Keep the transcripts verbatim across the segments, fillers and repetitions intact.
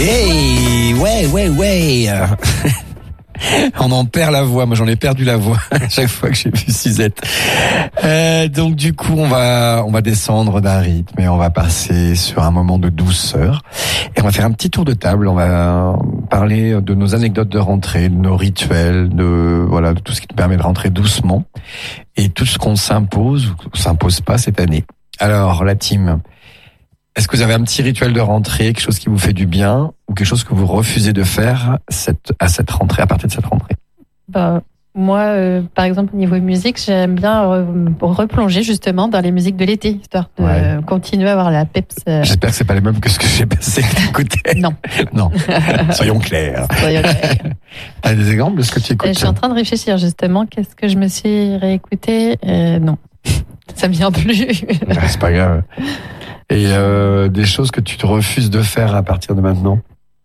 Hey, ouais, ouais, ouais. On en perd la voix. Moi, j'en ai perdu la voix à chaque fois que j'ai vu Suzette. Euh, donc, du coup, on va, on va descendre d'un rythme et on va passer sur un moment de douceur. Et on va faire un petit tour de table. On va parler de nos anecdotes de rentrée, de nos rituels, de, voilà, de tout ce qui nous permet de rentrer doucement et tout ce qu'on s'impose ou s'impose pas cette année. Alors, la team, est-ce que vous avez un petit rituel de rentrée, quelque chose qui vous fait du bien ou quelque chose que vous refusez de faire cette, à cette rentrée, à partir de cette rentrée? Bah, moi, euh, par exemple, au niveau musique, j'aime bien re- replonger justement dans les musiques de l'été, histoire de Ouais. euh, continuer à avoir la peps. euh, J'espère que c'est pas les mêmes que ce que j'ai passé d'écouter. Non. Non. Soyons clairs. Soyons clairs. T'as des exemples de ce que tu Euh, écoutes? Je suis en train de réfléchir justement, qu'est-ce que je me suis réécouté euh, Non, ça me vient plus. Ah, c'est pas grave. Et euh, des choses que tu te refuses de faire à partir de maintenant?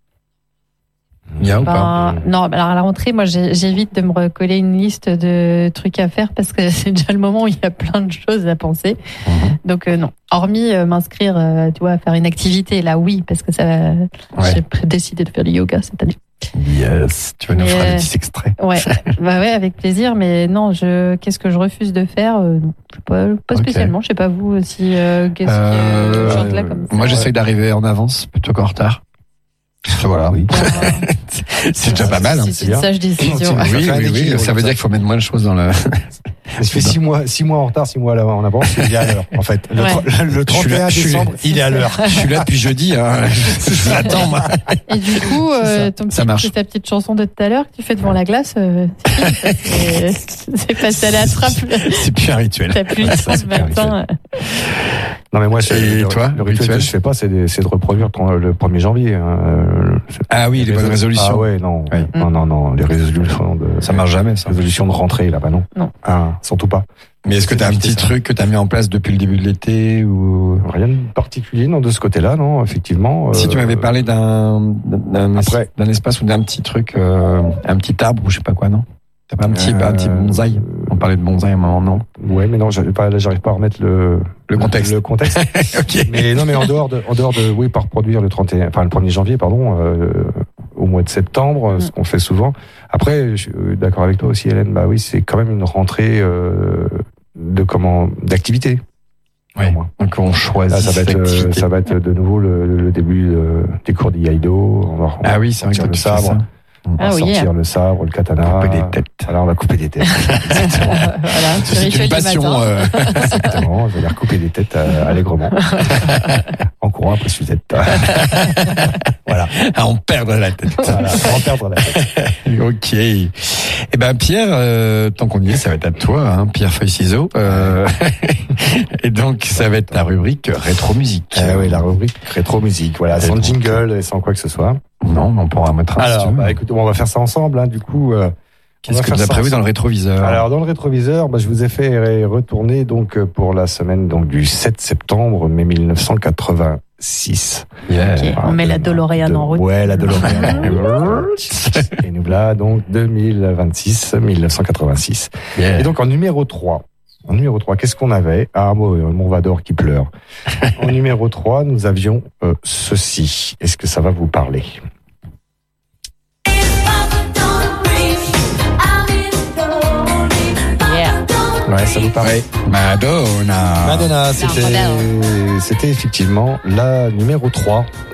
Il y a ou pas? Ben, non, alors à la rentrée, moi j'ai- j'évite de me recoller une liste de trucs à faire parce que c'est déjà le moment où il y a plein de choses à penser. Mhm. Donc euh, non, hormis euh, m'inscrire, euh, tu vois, à faire une activité, là oui, parce que ça, Ouais. j'ai pr- décidé de faire du yoga cette année. Yes. Tu vas nous Mais, faire euh, des petits extraits. Ouais, bah ouais, avec plaisir. Mais non, je, qu'est-ce que je refuse de faire euh, non, je sais pas, pas Ok. spécialement. Je sais pas vous aussi. Euh, qu'est-ce Euh, que chante là comme ça. Moi, j'essaye d'arriver en avance plutôt qu'en retard. Voilà. Oui. C'est déjà pas mal. Hein. C'est une sage décision. Ah, Oui, faire un oui, oui. équilibre Ça comme veut ça. dire qu'il faut mettre moins de choses dans le. Il fait six mois, six mois en retard, six mois en avance, il est à l'heure, en fait. Le, Ouais. tr- le Je suis là, trente et un je suis- décembre, il est à l'heure. Je suis là depuis jeudi. Hein. Je l'attends, moi. Et du coup, euh, ton Ça petit- marche. c'est ta petite chanson de tout à l'heure que tu fais devant la glace, euh, c'est c'est passé à la trappe. C'est plus un rituel. T'as plus le temps C'est ce plus un rituel. matin. Non, mais moi, c'est, Et le, toi, le rituel rituel que je fais pas, c'est de, c'est de reproduire ton- le premier janvier. Hein. Euh, c'est- Ah oui, les bonnes résolutions. Ah ouais, non. Oui. Non, non, non, les résolutions de, Ça marche jamais, ça. résolutions de rentrée, là-bas, non. Non. Ah, surtout pas. Mais est-ce que tu as un petit Ça. truc que tu as mis en place depuis le début de l'été ou Rien de particulier, non, de ce côté-là, non, effectivement. si euh, tu m'avais parlé d'un d'un Après. d'un espace ou d'un petit truc, euh, un petit arbre ou je sais pas quoi, non? T'as pas un petit Euh, un petit bonsaï? On parlait de bonsaï à un moment, non? Ouais, mais non, j'arrive pas, là, j'arrive pas à remettre le, Le contexte. Le contexte. Ok. Mais non, mais en dehors de, en dehors de, oui, par produire le trente et un, enfin, le premier janvier, pardon, euh, au mois de septembre, Mm. ce qu'on fait souvent. Après, je suis d'accord avec toi aussi, Hélène, bah oui, c'est quand même une rentrée, euh, de comment, d'activité. Ouais. pour moi. Donc on choisit Là, ça va être, euh, l'activité. ça va être de nouveau le, le début euh, des cours d'Iaido. On va, on va Ah oui, c'est vrai que sortir toi, le tu fais sabre. ça. On va Ah oui, sortir le sabre, le katana. Couper des têtes. Alors, on va couper des têtes. Exactement. Voilà, petit C'est rituel une du passion. matin. euh, Exactement. Je vais leur couper des têtes euh, allègrement. En courant après Suzette. Voilà. à en perdre la tête. Voilà. En perdre la tête. Ok. Eh ben Pierre, euh, tant qu'on y est, ça va être à toi, hein, Pierre Feuille Ciseaux. Euh, et donc ça va être ta rubrique rétro musique. Ah oui, la rubrique rétro musique. Voilà, sans Rétro. jingle et sans quoi que ce soit. Non, mais on pourra mettre un. si tu Alors, veux. bah, écoute, on va faire ça ensemble. Hein, du coup, euh, on Qu'est-ce va que faire tu as ça prévu dans le ensemble. rétroviseur? Alors, dans le rétroviseur, bah, je vous ai fait ré- retourner donc euh, pour la semaine donc du sept septembre mai mille neuf cent quatre-vingt-six. Yeah. Ok, on met la DeLorean De- en route. Ouais, la DeLorean. Et nous voilà donc deux mille vingt-six, mille neuf cent quatre-vingt-six. Yeah. Et donc en numéro trois, en numéro trois, qu'est-ce qu'on avait? Ah, moi, euh, mon Vador qui pleure. En numéro trois, nous avions euh, ceci. Est-ce que ça va vous parler? Yeah. Ouais, ça vous paraît? Madonna. Madonna, c'était, Madonna. c'était effectivement la numéro trois